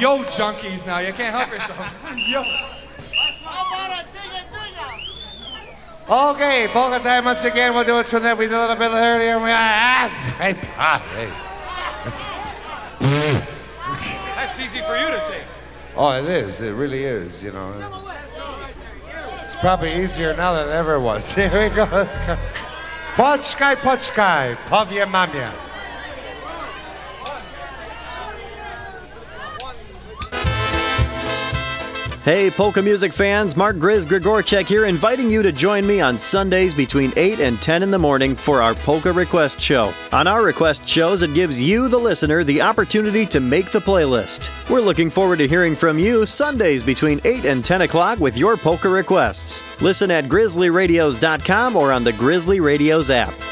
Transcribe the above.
yo junkies now. You can't help yourself. Yo. Okay, polka time once again. We'll do it tonight. We did a little bit earlier. That's easy for you to say. Oh, it is. It really is, you know. It's probably easier now than it ever was. Here we go. Poczkaj, powiem mamie. Hey, polka music fans, Mark Grizz Grigorchek here, inviting you to join me on Sundays between 8 and 10 in the morning for our Polka Request Show. On our request shows, it gives you, the listener, the opportunity to make the playlist. We're looking forward to hearing from you Sundays between 8 and 10 o'clock with your polka requests. Listen at grizzlyradios.com or on the Grizzly Radios app.